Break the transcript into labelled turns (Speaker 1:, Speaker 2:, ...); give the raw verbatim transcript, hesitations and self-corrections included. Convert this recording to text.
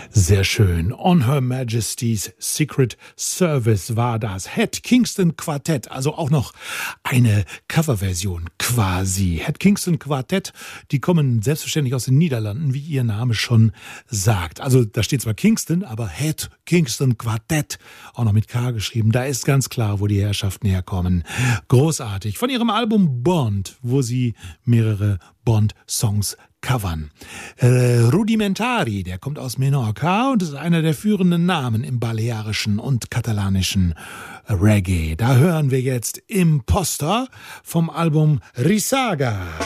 Speaker 1: Sehr schön. On Her Majesty's Secret Service war das. Het Kingston Quartett, also auch noch eine Coverversion quasi. Het Kingston Quartett, die kommen selbstverständlich aus den Niederlanden, wie ihr Name schon sagt. Also da steht zwar Kingston, aber Het Kingston Quartett, auch noch mit K geschrieben. Da ist ganz klar, wo die Herrschaften herkommen. Großartig. Von ihrem Album Bond, wo sie mehrere Bond-Songs covern. Äh, Rudimentari, der kommt aus Menorca und ist einer der führenden Namen im balearischen und katalanischen Reggae. Da hören wir jetzt Imposter vom Album Risaga.